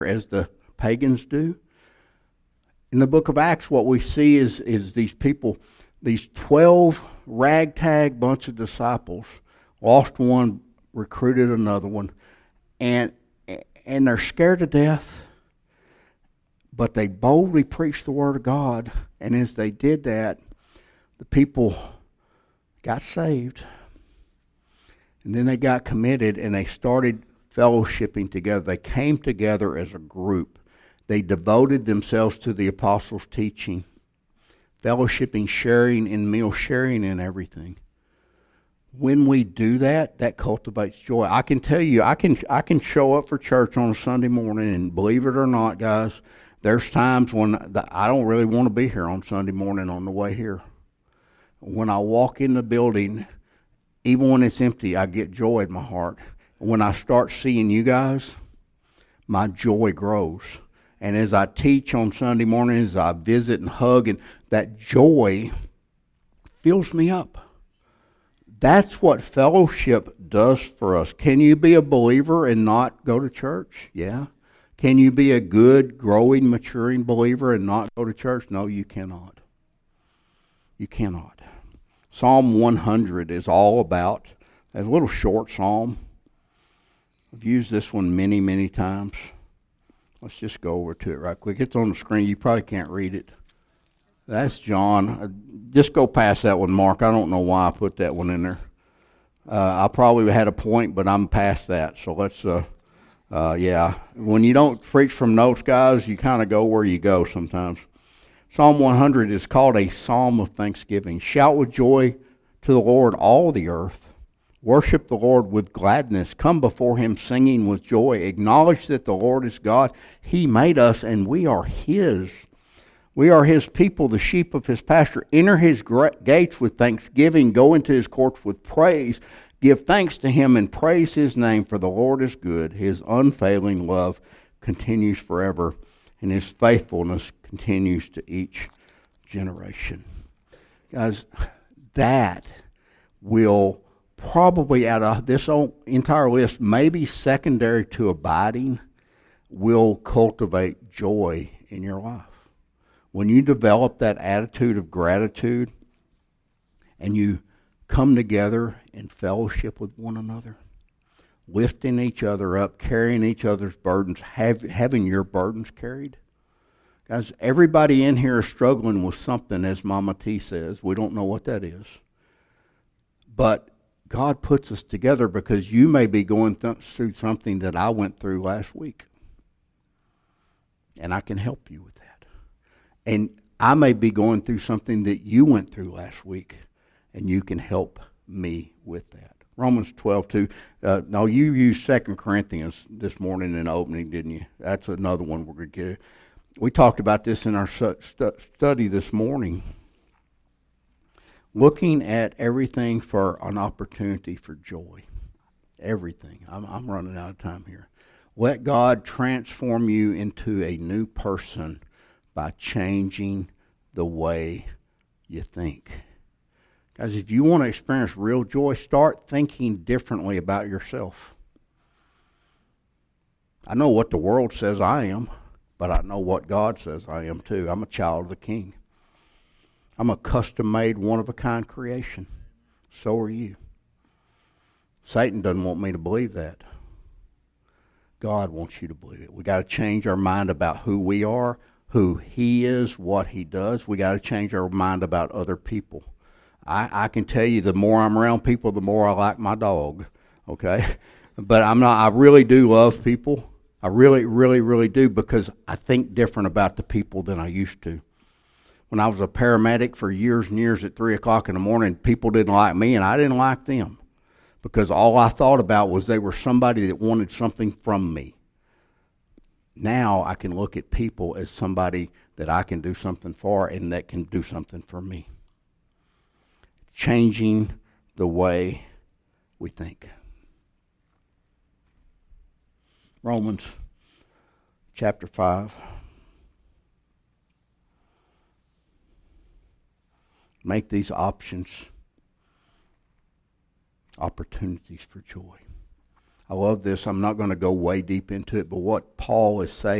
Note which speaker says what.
Speaker 1: as the pagans do. In the book of Acts, what we see is these people, these 12 ragtag bunch of disciples, lost one, recruited another one, and they're scared to death, but they boldly preached the Word of God, and as they did that, the people got saved, and then they got committed, and they started fellowshipping together. They came together as a group. They devoted themselves to the apostles' teaching, fellowshipping, sharing in meals, sharing in everything. When we do that, that cultivates joy. I can tell you, I can show up for church on a Sunday morning, and believe it or not, guys, there's times when I don't really want to be here on Sunday morning on the way here. When I walk in the building, even when it's empty, I get joy in my heart. When I start seeing you guys, my joy grows. And as I teach on Sunday mornings, I visit and hug, and that joy fills me up. That's what fellowship does for us. Can you be a believer and not go to church? Yeah. Can you be a good, growing, maturing believer and not go to church? No, you cannot. You cannot. Psalm 100 is all about, it's a little short psalm. I've used this one many, many times. Let's just go over to it right quick. It's on the screen. You probably can't read it. That's John. Just go past that one, Mark. I don't know why I put that one in there. I probably had a point, but I'm past that. So let's, yeah. When you don't preach from notes, guys, you kind of go where you go sometimes. Psalm 100 is called a psalm of thanksgiving. Shout with joy to the Lord, all the earth. Worship the Lord with gladness. Come before Him singing with joy. Acknowledge that the Lord is God. He made us and we are His. We are His people, the sheep of His pasture. Enter His gates with thanksgiving. Go into His courts with praise. Give thanks to Him and praise His name, for the Lord is good. His unfailing love continues forever, and His faithfulness continues to each generation. Guys, that will probably, out of this entire list, maybe secondary to abiding, will cultivate joy in your life. When you develop that attitude of gratitude and you come together in fellowship with one another, lifting each other up, carrying each other's burdens, having your burdens carried. Guys, everybody in here is struggling with something, as Mama T says. We don't know what that is. But God puts us together because you may be going through something that I went through last week. And I can help you with that. And I may be going through something that you went through last week, and you can help me with that. Romans 12:2. No, you used 2 Corinthians this morning in the opening, didn't you? That's another one we're going to get. We talked about this in our study this morning. Looking at everything for an opportunity for joy. Everything. I'm running out of time here. Let God transform you into a new person by changing the way you think. Guys, if you want to experience real joy, start thinking differently about yourself. I know what the world says I am, but I know what God says I am too. I'm a child of the King. I'm a custom-made, one-of-a-kind creation. So are you. Satan doesn't want me to believe that. God wants you to believe it. We got to change our mind about who we are, who He is, what He does. We got to change our mind about other people. I can tell you, the more I'm around people, the more I like my dog. Okay, but I really do love people. I really, really, really do, because I think different about the people than I used to. When I was a paramedic for years and years at 3 o'clock in the morning, people didn't like me and I didn't like them, because all I thought about was they were somebody that wanted something from me. Now I can look at people as somebody that I can do something for and that can do something for me. Changing the way we think. Romans chapter 5. Make these options opportunities for joy. I love this. I'm not going to go way deep into it, but what Paul is saying